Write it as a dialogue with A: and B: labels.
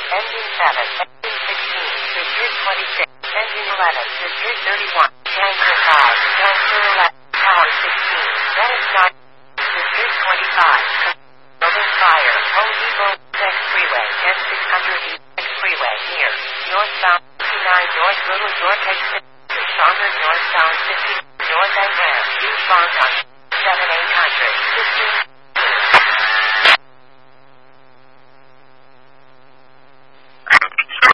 A: Engine 7, Engine 16, Secure 26, Engine 11, Secure 31, Tanker 5, Tanker 11, Tower 16, Venice 9, Secure 25, Building Fire, Home Depot, Freeway, N600 Freeway, near, northbound, 59 North Little York Exit, Stronger northbound 50, North and Ram, eastbound on